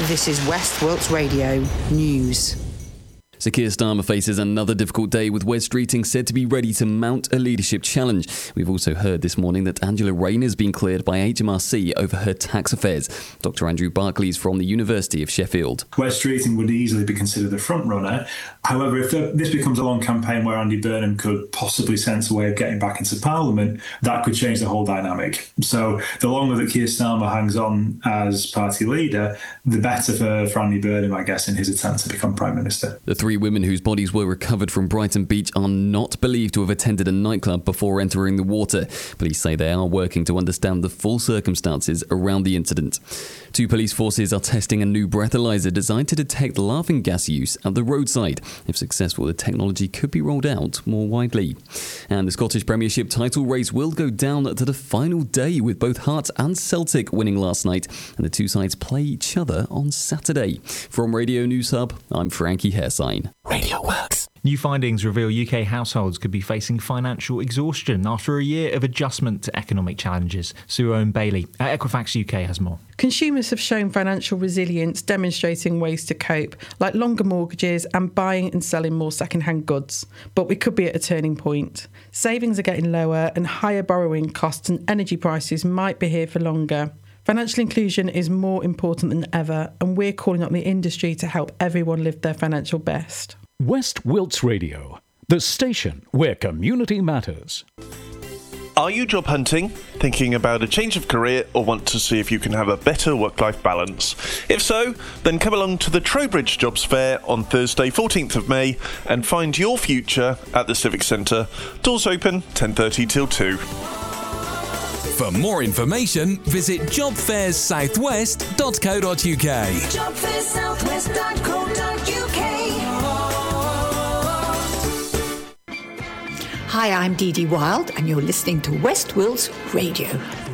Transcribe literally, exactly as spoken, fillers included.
This is West Wilts Radio News. So Keir Starmer faces another difficult day, with Wes Streeting said to be ready to mount a leadership challenge. We've also heard this morning that Angela Rayner has been cleared by H M R C over her tax affairs. Doctor Andrew Barclay is from the University of Sheffield. Wes Streeting would easily be considered the front runner. However, if the, this becomes a long campaign where Andy Burnham could possibly sense a way of getting back into Parliament, that could change the whole dynamic. So the longer that Keir Starmer hangs on as party leader, the better for, for Andy Burnham, I guess, in his attempt to become Prime Minister. The three women whose bodies were recovered from Brighton Beach are not believed to have attended a nightclub before entering the water. Police say they are working to understand the full circumstances around the incident. Two police forces are testing a new breathalyzer designed to detect laughing gas use at the roadside. If successful, the technology could be rolled out more widely. And the Scottish Premiership title race will go down to the final day, with both Hearts and Celtic winning last night, and the two sides play each other on Saturday. From Radio News Hub, I'm Frankie Hairsign. Radio Works. New findings reveal U K households could be facing financial exhaustion after a year of adjustment to economic challenges. Sue Owen-Bailey at Equifax U K has more. Consumers have shown financial resilience, demonstrating ways to cope, like longer mortgages and buying and selling more second-hand goods. But we could be at a turning point. Savings are getting lower, and higher borrowing costs and energy prices might be here for longer. Financial inclusion is more important than ever, and we're calling on the industry to help everyone live their financial best. West Wilts Radio, the station where community matters. Are you job hunting, thinking about a change of career, or want to see if you can have a better work-life balance? If so, then come along to the Trowbridge Jobs Fair on Thursday, fourteenth of May, and find your future at the Civic Centre. Doors open ten thirty till two. For more information, visit job fairs southwest dot co dot uk. job fairs southwest dot co dot uk. Hi, I'm Dee Dee Wild, and you're listening to West Wilts Radio.